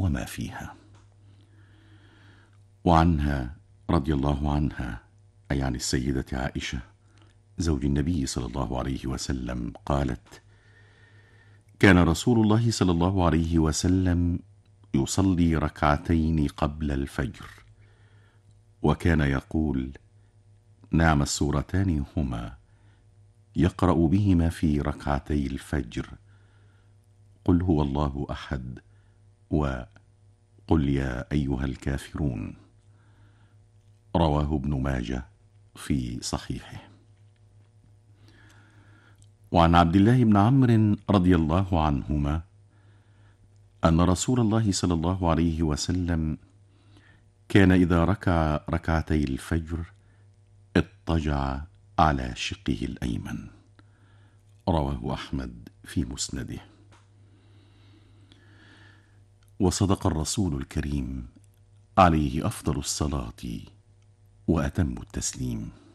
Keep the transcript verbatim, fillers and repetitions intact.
وما فيها. وعنها رضي الله عنها، أي عن السيدة عائشة زوج النبي صلى الله عليه وسلم، قالت: كان رسول الله صلى الله عليه وسلم يصلي ركعتين قبل الفجر، وكان يقول: نعم السورتان هما يقرأ بهما في ركعتي الفجر قل هو الله أحد وقل يا أيها الكافرون. رواه ابن ماجه في صحيحه. وعن عبد الله بن عمرو رضي الله عنهما أن رسول الله صلى الله عليه وسلم كان إذا ركع ركعتي الفجر اضطجع على شقه الأيمن. رواه أحمد في مسنده. وصدق الرسول الكريم عليه أفضل الصلاة وأتم التسليم.